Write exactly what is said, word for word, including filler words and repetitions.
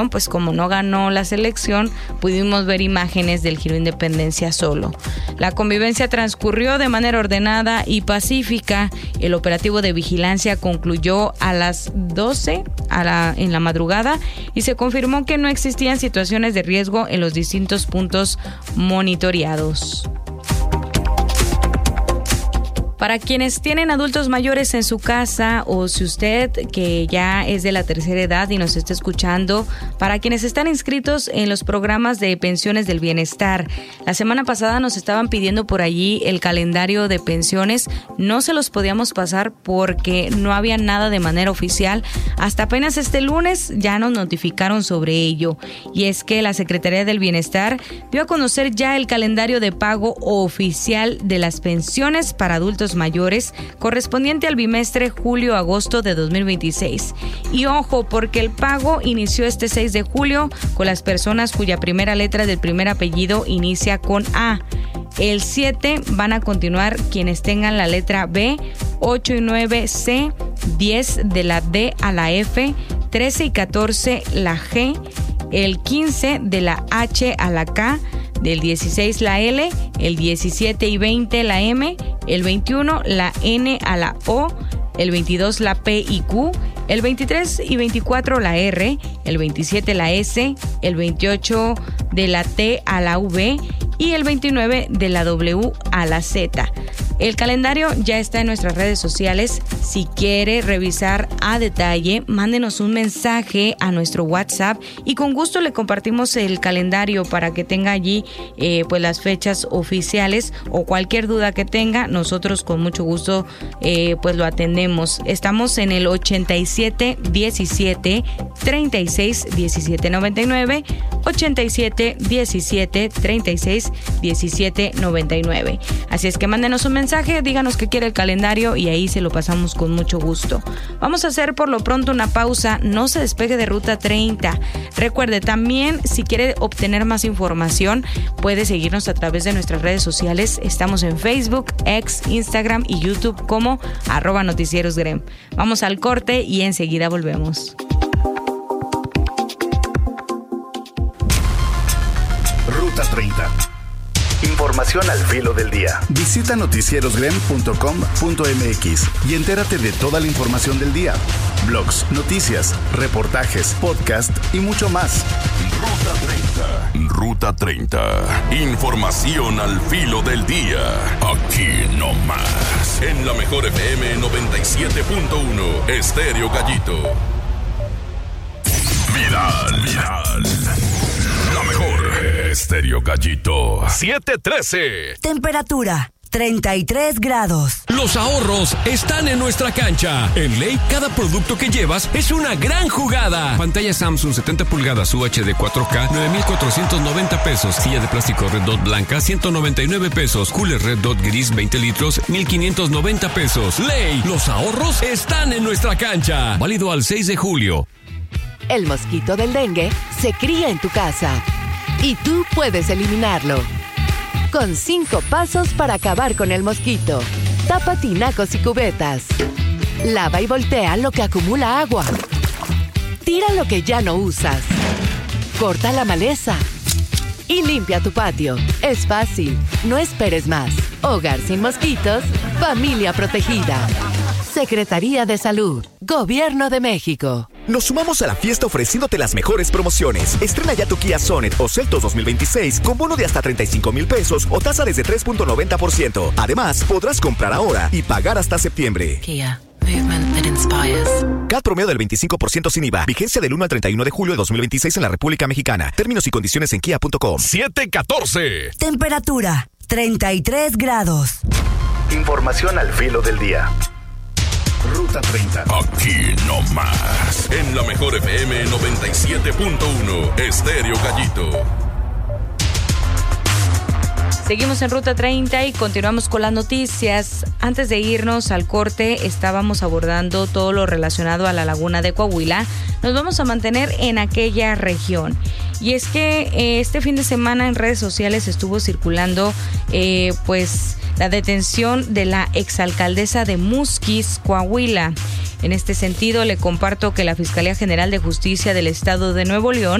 pues como no ganó la selección, pudimos ver imágenes del Giro Independencia solo. La convivencia transcurrió de manera ordenada y pacífica. El operativo de vigilancia concluyó a las doce a la, en la madrugada y se confirmó que no existían situaciones de riesgo en los distintos puntos monitoreados. Para quienes tienen adultos mayores en su casa o si usted que ya es de la tercera edad y nos está escuchando, para quienes están inscritos en los programas de pensiones del bienestar, la semana pasada nos estaban pidiendo por allí el calendario de pensiones, no se los podíamos pasar porque no había nada de manera oficial, hasta apenas este lunes ya nos notificaron sobre ello, y es que la Secretaría del Bienestar dio a conocer ya el calendario de pago oficial de las pensiones para adultos mayores correspondiente al bimestre julio-agosto de dos mil veintiséis. Y ojo, porque el pago inició este seis de julio con las personas cuya primera letra del primer apellido inicia con A. El siete van a continuar quienes tengan la letra B, ocho y nueve C, diez de la D a la F, trece y catorce la G, el quince de la H a la K, del dieciséis la L, el diecisiete y veinte la M, el veintiuno la N a la O, el veintidós la P y Q, el veintitrés y veinticuatro la R, el veintisiete la S, el veintiocho de la T a la V y el veintinueve de la W a la Z. El calendario ya está en nuestras redes sociales. Si quiere revisar a detalle, mándenos un mensaje a nuestro WhatsApp y con gusto le compartimos el calendario para que tenga allí eh, pues las fechas oficiales o cualquier duda que tenga, nosotros con mucho gusto eh, pues lo atendemos. Estamos en el ochenta y siete diecisiete treinta y seis diecisiete noventa y nueve, ochenta y siete diecisiete treinta y seis diecisiete noventa y nueve. Así es que mándenos un mensaje, díganos qué quiere el calendario y ahí se lo pasamos con mucho gusto. Vamos a hacer por lo pronto una pausa, no se despegue de Ruta treinta. Recuerde también, si quiere obtener más información, puede seguirnos a través de nuestras redes sociales. Estamos en Facebook, X, Instagram y YouTube como arroba noticierosgrem. Vamos al corte y enseguida volvemos. Ruta treinta. Información al filo del día. Visita noticierosgrem punto com punto m x y entérate de toda la información del día. Blogs, noticias, reportajes, podcast y mucho más. Ruta treinta. Ruta treinta. Información al filo del día. Aquí no más. En la mejor F M noventa y siete punto uno. Estéreo Gallito. Viral. Viral. La mejor. Estéreo Gallito. siete trece. Temperatura treinta y tres grados. Los ahorros están en nuestra cancha. En Ley, cada producto que llevas es una gran jugada. Pantalla Samsung setenta pulgadas U H D cuatro K, nueve mil cuatrocientos noventa pesos. Silla de plástico Red Dot blanca, ciento noventa y nueve pesos. Cooler Red Dot gris, veinte litros, mil quinientos noventa pesos. Ley, los ahorros están en nuestra cancha. Válido al seis de julio. El mosquito del dengue se cría en tu casa y tú puedes eliminarlo. Con cinco pasos para acabar con el mosquito. Tapa tinacos y cubetas. Lava y voltea lo que acumula agua. Tira lo que ya no usas. Corta la maleza. Y limpia tu patio. Es fácil. No esperes más. Hogar sin mosquitos. Familia protegida. Secretaría de Salud. Gobierno de México. Nos sumamos a la fiesta ofreciéndote las mejores promociones. Estrena ya tu Kia Sonet o Seltos dos mil veintiséis con bono de hasta treinta y cinco mil pesos o tasa desde tres punto noventa por ciento. Además, podrás comprar ahora y pagar hasta septiembre. Kia. Movement that inspires. C A T promedio del veinticinco por ciento sin I V A. Vigencia del uno al treinta y uno de julio de dos mil veintiséis en la República Mexicana. Términos y condiciones en kia punto com. siete catorce. Temperatura treinta y tres grados. Información al filo del día. Ruta treinta. Aquí no más. En la mejor F M noventa y siete punto uno. Estéreo Gallito. Seguimos en Ruta treinta y continuamos con las noticias. Antes de irnos al corte, estábamos abordando todo lo relacionado a la laguna de Coahuila. Nos vamos a mantener en aquella región. Y es que eh, este fin de semana en redes sociales estuvo circulando eh, pues la detención de la exalcaldesa de Musquis, Coahuila. En este sentido, le comparto que la Fiscalía General de Justicia del Estado de Nuevo León